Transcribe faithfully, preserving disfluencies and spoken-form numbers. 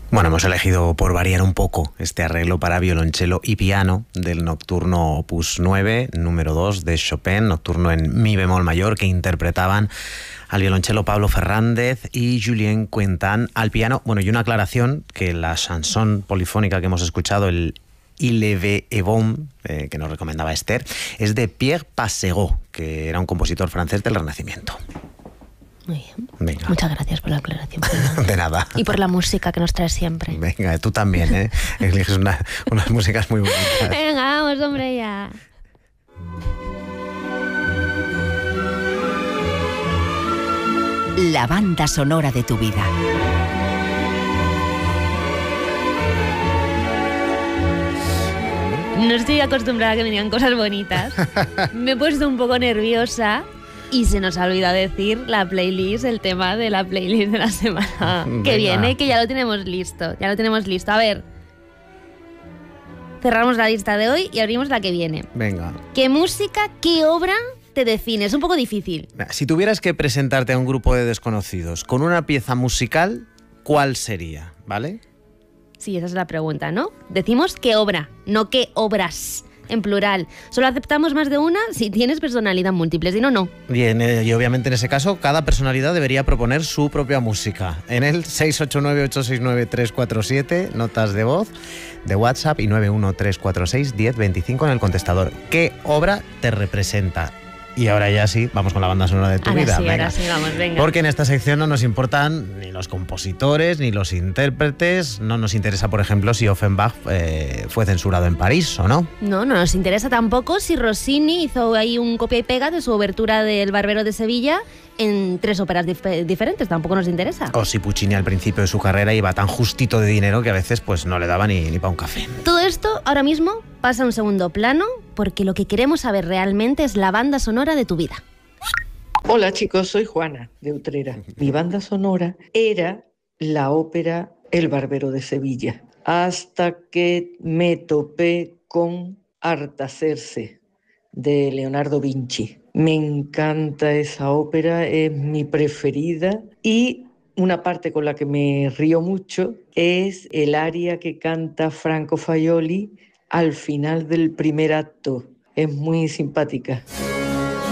Bueno, hemos elegido por variar un poco este arreglo para violonchelo y piano del Nocturno Opus nueve, número dos de Chopin, nocturno en mi bemol mayor, que interpretaban al violonchelo Pablo Fernández y Julien Quentin al piano. Bueno, y una aclaración, que la chanson polifónica que hemos escuchado, el Il Levé et Bon, eh, que nos recomendaba Esther, es de Pierre Passegot, que era un compositor francés del Renacimiento. Muy bien. Venga. Muchas gracias por la aclaración. De nada. Y por la música que nos traes siempre. Venga, tú también, ¿eh? Eliges una, unas músicas muy bonitas. Venga, vamos, hombre, ya. La banda sonora de tu vida. No estoy acostumbrada a que me digan cosas bonitas. Me he puesto un poco nerviosa y se nos ha olvidado decir la playlist, el tema de la playlist de la semana que viene, que ya lo tenemos listo. Ya lo tenemos listo. A ver, cerramos la lista de hoy y abrimos la que viene. Venga. ¿Qué música, qué obra te define? Es un poco difícil. Si tuvieras que presentarte a un grupo de desconocidos con una pieza musical, ¿cuál sería? ¿Vale? Sí, esa es la pregunta, ¿no? Decimos qué obra, no qué obras, en plural. Solo aceptamos más de una si tienes personalidad múltiple, si no, no. Bien, eh, y obviamente en ese caso cada personalidad debería proponer su propia música. En el seis ocho nueve, ocho seis nueve, tres cuatro siete, notas de voz de WhatsApp, y nueve uno tres cuatro seis, diez veinticinco en el contestador. ¿Qué obra te representa? Y ahora ya sí, vamos con la banda sonora de tu ahora vida. Sí, venga. ahora sí, vamos, venga. Porque en esta sección no nos importan ni los compositores ni los intérpretes. No nos interesa, por ejemplo, si Offenbach eh, fue censurado en París o no. No, no nos interesa tampoco si Rossini hizo ahí un copia y pega de su obertura del Barbero de Sevilla en tres óperas dif- diferentes. Tampoco nos interesa. O si Puccini al principio de su carrera iba tan justito de dinero que a veces pues no le daba ni, ni para un café. Todo esto ahora mismo pasa a un segundo plano porque lo que queremos saber realmente es la banda sonora de tu vida. Hola chicos, soy Juana de Utrera. Mi banda sonora era la ópera El Barbero de Sevilla, hasta que me topé con Artaserse de Leonardo Vinci. Me encanta esa ópera, es mi preferida, y una parte con la que me río mucho es el aria que canta Franco Faioli al final del primer acto. Es muy simpática.